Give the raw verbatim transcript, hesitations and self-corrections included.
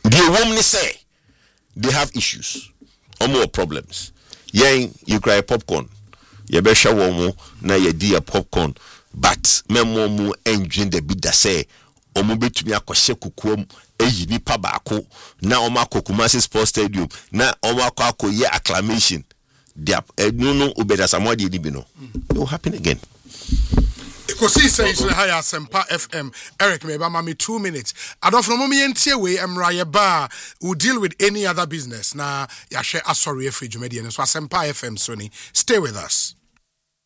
The woman say they have issues or more problems. Yeah, you cry popcorn. You be sure woman na ye di popcorn, but memo mu engine the bid that say omo betumi akɔhye kukuom eyi nipa baako na omo akɔkumasi sports stadium na omo akɔ akɔyɛ acclamation dia no no obeda samwadi ni bi no it will happen again. Ikosi says na higher Sempa F M. Eric me ba mami two minutes. Adofo no me entie we emra ye ba will deal with any other business na ya hwe asori afri dwumadi no so Sempa F M so ni stay with us.